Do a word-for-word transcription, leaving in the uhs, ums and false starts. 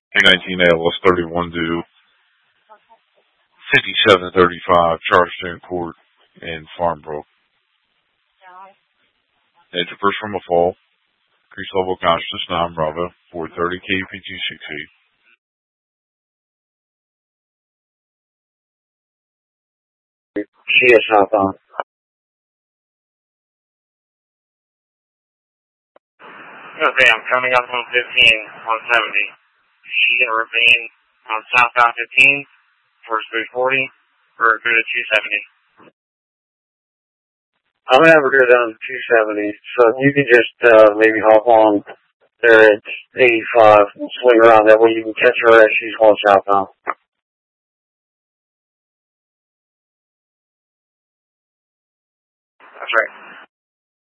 A nineteen A L S thirty-one due fifty-seven thirty-five Charleston Court in Farmbrook. Troopers from a fall. Increase level of consciousness nine Bravo four thirty K P G six eight. She is southbound. Okay, I'm coming up on fifteen on seventy. She can remain on southbound fifteen for speed forty or go to two seventy. I'm going to have her go down to two seventy, so you can just uh, maybe hop on there at eighty-five and swing around. That way you can catch her as she's going southbound. That's right.